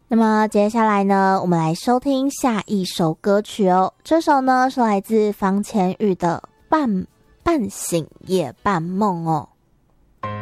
那么接下来呢，我们来收听下一首歌曲哦。这首呢是来自方千玉的半醒夜半梦哦。